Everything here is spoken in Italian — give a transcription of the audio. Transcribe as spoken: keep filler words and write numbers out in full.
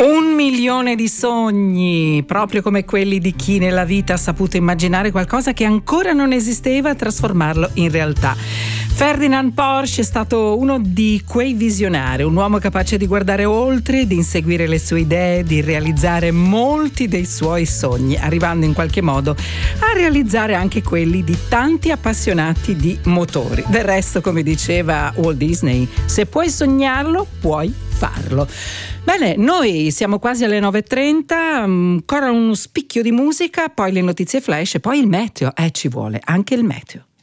Un milione di sogni, proprio come quelli di chi nella vita ha saputo immaginare qualcosa che ancora non esisteva e trasformarlo in realtà. Ferdinand Porsche è stato uno di quei visionari, un uomo capace di guardare oltre, di inseguire le sue idee, di realizzare molti dei suoi sogni, arrivando in qualche modo a realizzare anche quelli di tanti appassionati di motori. Del resto, come diceva Walt Disney, se puoi sognarlo, puoi farlo. Bene, noi siamo quasi alle nove e trenta, ancora uno spicchio di musica, poi le notizie flash e poi il meteo. Eh, ci vuole anche il meteo.